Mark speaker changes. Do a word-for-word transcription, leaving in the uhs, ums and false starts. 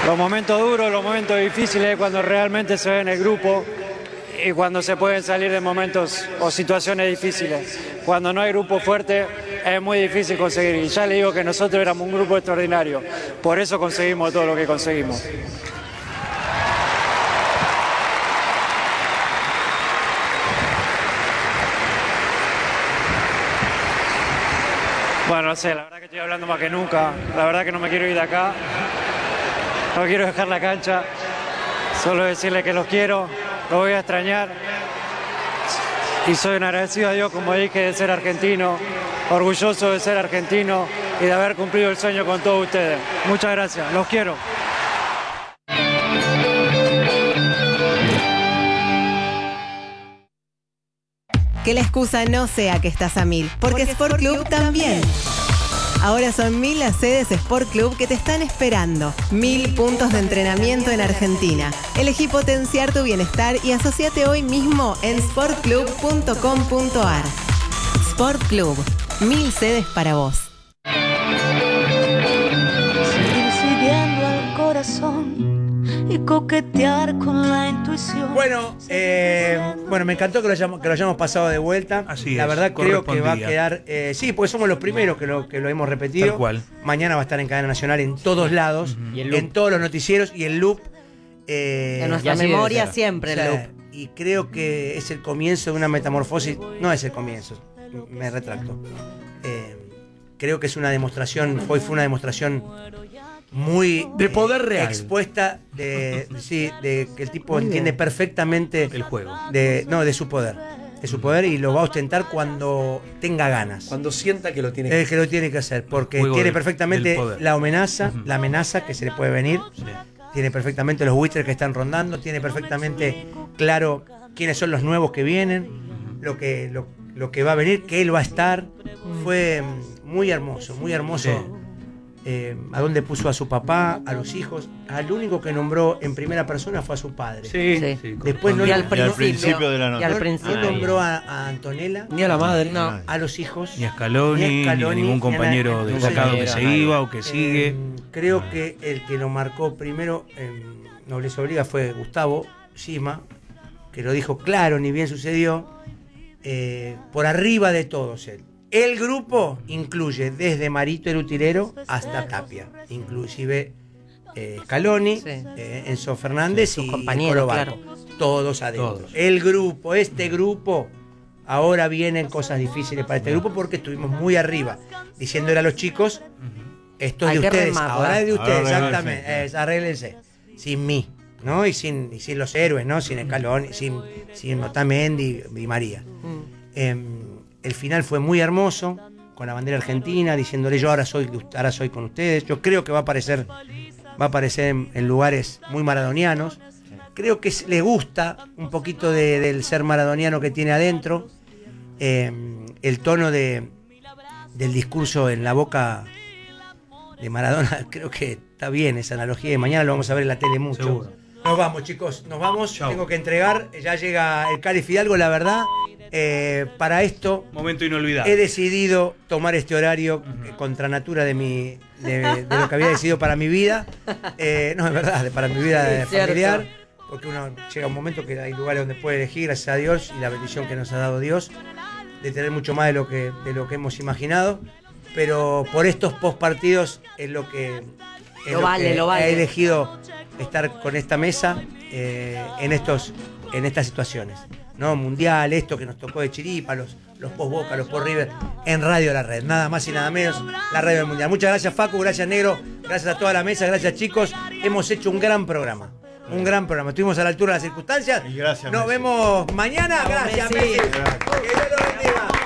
Speaker 1: Los momentos duros, los momentos difíciles es cuando realmente se ve en el grupo y cuando se pueden salir de momentos o situaciones difíciles. Cuando no hay grupo fuerte es muy difícil conseguir. Y ya le digo que nosotros éramos un grupo extraordinario. Por eso conseguimos todo lo que conseguimos. Bueno, no sé, la verdad que estoy hablando más que nunca. La verdad que no me quiero ir de acá. No quiero dejar la cancha. Solo decirle que los quiero, los voy a extrañar. Y soy un agradecido a Dios, como dije, de ser argentino, orgulloso de ser argentino y de haber cumplido el sueño con todos ustedes. Muchas gracias, los quiero.
Speaker 2: Que la excusa no sea que estás a mil, porque, porque Sport Club, Club también. Ahora son mil las sedes Sport Club que te están esperando. Mil puntos de entrenamiento en Argentina. Elegí potenciar tu bienestar y asociate hoy mismo en sport club punto com punto ar. Sport Club. Mil sedes para vos.
Speaker 3: Seguir siguiendo al corazón y coquetear con la intuición.
Speaker 4: Bueno, eh, bueno, me encantó que lo hayamos, que lo hayamos pasado de vuelta.
Speaker 5: Así
Speaker 4: la
Speaker 5: es,
Speaker 4: verdad creo que va a quedar... Eh, sí, porque somos los primeros que lo, que lo hemos repetido.
Speaker 5: Tal cual.
Speaker 4: Mañana va a estar en cadena nacional en todos lados,
Speaker 6: Uh-huh.
Speaker 4: en todos los noticieros y el loop. Eh,
Speaker 6: en nuestra memoria siempre
Speaker 4: o sea,
Speaker 6: el loop.
Speaker 4: Y creo que es el comienzo de una metamorfosis. No es el comienzo, me retracto. Eh, creo que es una demostración, hoy fue una demostración muy
Speaker 5: de poder
Speaker 4: eh,
Speaker 5: real,
Speaker 4: expuesta de, de, sí, de que el tipo entiende perfectamente
Speaker 5: el juego,
Speaker 4: de no de su poder, de su poder y lo va a ostentar cuando tenga ganas,
Speaker 7: cuando sienta que lo tiene que
Speaker 4: es que lo tiene que hacer, porque
Speaker 5: Juego
Speaker 4: tiene
Speaker 5: del,
Speaker 4: perfectamente
Speaker 5: del
Speaker 4: la amenaza,
Speaker 5: uh-huh.
Speaker 4: la amenaza que se le puede venir,
Speaker 5: sí.
Speaker 4: Tiene perfectamente los buitres que están rondando, tiene perfectamente claro quiénes son los nuevos que vienen, lo que lo, lo que va a venir, que él va a estar. Fue muy hermoso, muy hermoso. Sí. Eh, a dónde puso a su papá, a los hijos. Al único que nombró en primera persona fue a su padre.
Speaker 5: Sí, sí. sí.
Speaker 4: Después no,
Speaker 6: y, al
Speaker 4: no,
Speaker 6: al principio
Speaker 8: de la
Speaker 6: noche.
Speaker 4: No, no nombró a, a Antonella,
Speaker 7: ni a la madre,
Speaker 4: no. A los hijos,
Speaker 5: ni a Scaloni, ni a, Scaloni, ni a ningún compañero ni a, destacado que se iba o que sigue.
Speaker 4: Eh, creo que el que lo marcó primero en Nobleza Obliga fue Gustavo Sima, que lo dijo claro, ni bien sucedió, eh, por arriba de todos él. El grupo incluye desde Marito el Utilero hasta Tapia, inclusive eh, Scaloni, sí. eh, Enzo Fernández sí, y compañeros, claro. Todos adentro. Todos. El grupo, este grupo, ahora vienen cosas difíciles para este grupo porque estuvimos muy arriba, diciéndole a los chicos, esto es de ustedes, remar, ahora es de ustedes, ahora exactamente, es, arréglense, sin mí, ¿no? Y sin, y sin los héroes, ¿no? Sin Scaloni, sin, sin Otamendi y María. Mm. Eh, El final fue muy hermoso, con la bandera argentina, diciéndole yo ahora soy, ahora soy con ustedes. Yo creo que va a aparecer, va a aparecer en, en lugares muy maradonianos. Creo que le gusta un poquito de, del ser maradoniano que tiene adentro. Eh, el tono de, del discurso en la boca de Maradona, creo que está bien esa analogía. Y mañana lo vamos a ver en la tele mucho. Seguro. Nos vamos, chicos, nos vamos. Chau. Tengo que entregar, ya llega el Cali Fidalgo, la verdad. Eh, para esto
Speaker 5: momento inolvidable.
Speaker 4: He decidido tomar este horario uh-huh. contra natura de mi de, de lo que había decidido para mi vida, eh, no es verdad, para mi vida sí, familiar, cierto. Porque uno llega a un momento que hay lugares donde puede elegir, gracias a Dios y la bendición que nos ha dado Dios de tener mucho más de lo que de lo que hemos imaginado, pero por estos postpartidos es lo que, es
Speaker 6: lo, lo vale,
Speaker 4: que
Speaker 6: lo vale.
Speaker 4: He elegido estar con esta mesa eh, en estos en estas situaciones. No, mundial, esto que nos tocó de chiripa, los, los post-Boca, los post-River, en Radio La Red, nada más y nada menos, la radio del mundial. Muchas gracias, Facu, gracias, Negro, gracias a toda la mesa, gracias, chicos. Hemos hecho un gran programa, un gran programa. Estuvimos a la altura de las circunstancias.
Speaker 8: Y gracias,
Speaker 4: Nos
Speaker 8: Messi.
Speaker 4: Vemos mañana. Gracias, Messi.
Speaker 8: Gracias.
Speaker 4: Que Dios lo bendiga.